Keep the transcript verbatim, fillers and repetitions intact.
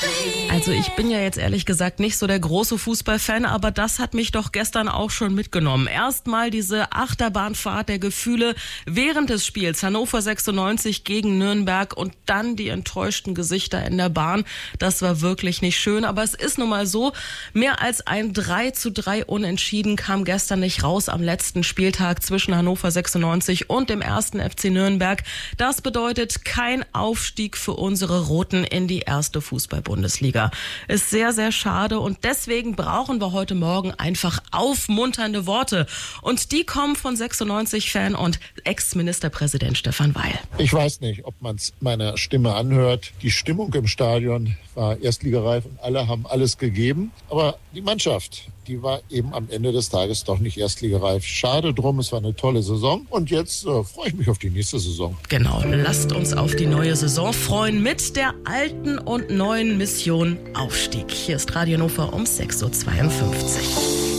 Also ich bin ja jetzt ehrlich gesagt nicht so der große Fußballfan, aber das hat mich doch gestern auch schon mitgenommen. Erstmal diese Achterbahnfahrt der Gefühle während des Spiels Hannover sechsundneunzig gegen Nürnberg und dann die enttäuschten Gesichter in der Bahn. Das war wirklich nicht schön, aber es ist nun mal so, mehr als ein drei zu drei Unentschieden kam gestern nicht raus am letzten Spieltag zwischen Hannover sechsundneunzig und dem ersten F C Nürnberg. Das bedeutet kein Aufstieg für unsere Roten in die erste Fußball-Bundesliga. Ist sehr, sehr schade und deswegen brauchen wir heute Morgen einfach aufmunternde Worte. Und die kommen von sechsundneunzig-Fan und Ex-Ministerpräsident Stefan Weil. Ich weiß nicht, ob man es meiner Stimme anhört. Die Stimmung im Stadion war erstligareif und alle haben alles gegeben. Aber die Mannschaft, die war eben am Ende des Tages doch nicht erstligareif. Schade drum, es war eine tolle Saison. Und jetzt äh, freue ich mich auf die nächste Saison. Genau, lasst uns auf die neue Saison freuen mit der alten und neuen Mission Aufstieg. Hier ist Radio Hannover um sechs Uhr zweiundfünfzig.